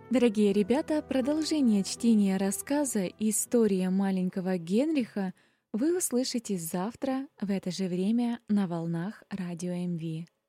Дорогие ребята, продолжение чтения рассказа «История маленького Генриха» вы услышите завтра в это же время на волнах Радио МВ.